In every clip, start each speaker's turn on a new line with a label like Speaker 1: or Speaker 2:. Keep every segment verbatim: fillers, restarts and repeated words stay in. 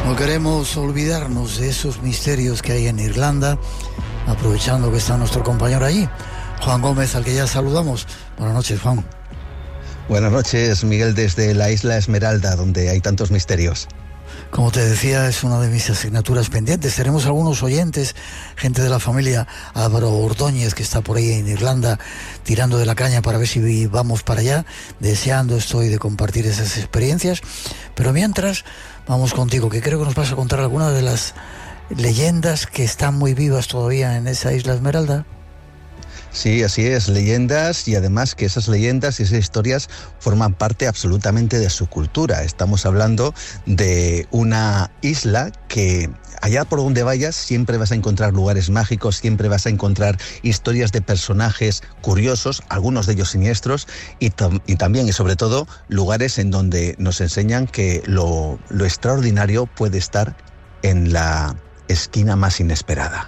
Speaker 1: No queremos olvidarnos de esos misterios que hay en Irlanda, aprovechando que está nuestro compañero allí, Juan Gómez, al que ya saludamos. Buenas noches, Juan.
Speaker 2: Buenas noches, Miguel, desde la isla Esmeralda, donde hay tantos misterios.
Speaker 1: Como te decía, es una de mis asignaturas pendientes. Tenemos algunos oyentes, gente de la familia Álvaro Ordóñez, que está por ahí en Irlanda, tirando de la caña para ver si vamos para allá. Deseando estoy de compartir esas experiencias. Pero mientras, vamos contigo, que creo que nos vas a contar algunas de las leyendas que están muy vivas todavía en esa isla Esmeralda.
Speaker 2: Sí, así es, leyendas, y además que esas leyendas y esas historias forman parte absolutamente de su cultura. Estamos hablando de una isla que allá por donde vayas siempre vas a encontrar lugares mágicos, siempre vas a encontrar historias de personajes curiosos, algunos de ellos siniestros, y, tam- y también y sobre todo lugares en donde nos enseñan que lo, lo extraordinario puede estar en la esquina más inesperada.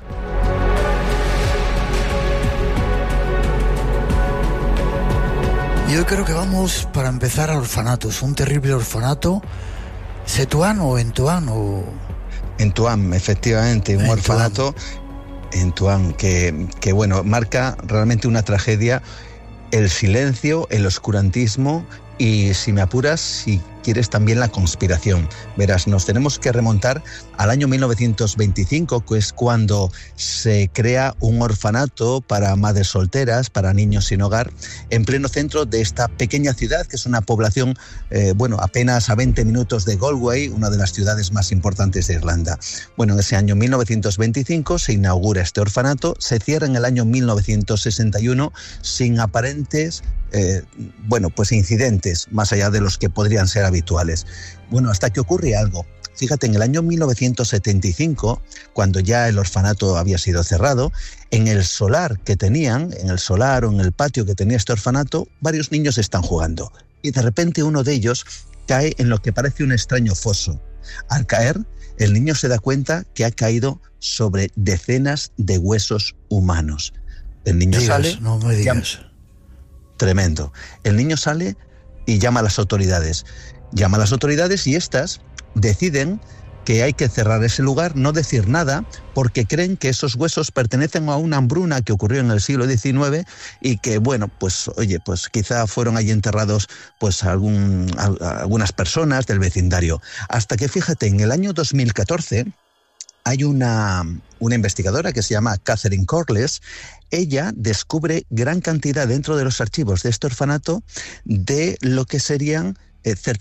Speaker 1: Yo creo que vamos para empezar a orfanatos, un terrible orfanato, Setuán o en Tuán o...
Speaker 2: En Tuán, efectivamente, un
Speaker 1: en
Speaker 2: orfanato
Speaker 1: Tuán.
Speaker 2: en Tuán que, que, bueno, marca realmente una tragedia, el silencio, el oscurantismo y, si me apuras, si quieres, también la conspiración. Verás, nos tenemos que remontar al año mil novecientos veinticinco, que es cuando se crea un orfanato para madres solteras, para niños sin hogar, en pleno centro de esta pequeña ciudad, que es una población, eh, bueno, apenas a veinte minutos de Galway, una de las ciudades más importantes de Irlanda. Bueno, en ese año mil novecientos veinticinco se inaugura este orfanato, se cierra en el año mil novecientos sesenta y uno sin aparentes, eh, bueno, pues incidentes, más allá de los que podrían ser habituales. Bueno, hasta que ocurre algo. Fíjate, en el año mil novecientos setenta y cinco, cuando ya el orfanato había sido cerrado, en el solar que tenían, en el solar o en el patio que tenía este orfanato, varios niños están jugando. Y de repente uno de ellos cae en lo que parece un extraño foso. Al caer, el niño se da cuenta que ha caído sobre decenas de huesos humanos. El niño
Speaker 1: digas,
Speaker 2: sale...
Speaker 1: No me digas.
Speaker 2: Llama, tremendo. El niño sale y llama a las autoridades. Llama a las autoridades y estas deciden que hay que cerrar ese lugar, no decir nada, porque creen que esos huesos pertenecen a una hambruna que ocurrió en el siglo diecinueve y que, bueno, pues, oye, pues quizá fueron allí enterrados pues algún, algunas personas del vecindario. Hasta que, fíjate, en el año dos mil catorce hay una, una investigadora que se llama Catherine Corless. Ella descubre gran cantidad dentro de los archivos de este orfanato de lo que serían eh,